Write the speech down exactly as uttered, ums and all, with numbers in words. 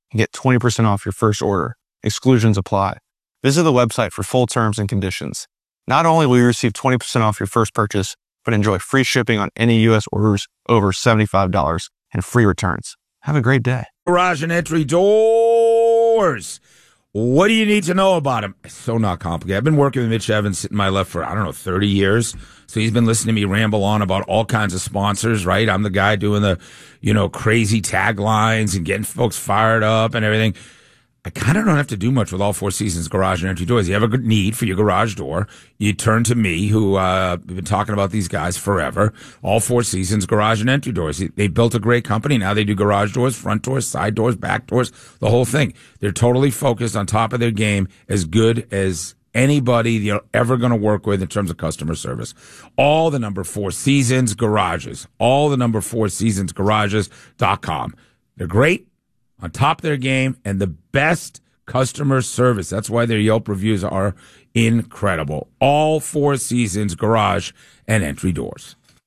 and get twenty percent off your first order. Exclusions apply. Visit the website for full terms and conditions. Not only will you receive twenty percent off your first purchase, but enjoy free shipping on any U S orders over seventy-five dollars and free returns. Have a great day. Garage and entry doors. What do you need to know about him? It's so not complicated. I've been working with Mitch Evans sitting to my left for, I don't know, thirty years. So he's been listening to me ramble on about all kinds of sponsors, right? I'm the guy doing the, you know, crazy taglines and getting folks fired up and everything. I kind of don't have to do much with All Four Seasons Garage and Entry Doors. You have a good need for your garage door, you turn to me, who uh we've been talking about these guys forever. All Four Seasons Garage and Entry Doors. They built a great company. Now they do garage doors, front doors, side doors, back doors, the whole thing. They're totally focused on top of their game, as good as anybody you're ever going to work with in terms of customer service. All the number four seasons garages. All the number four seasons garages dot com. They're great, on top of their game, and the best customer service. That's why their Yelp reviews are incredible. All Four Seasons Garage and Entry Doors.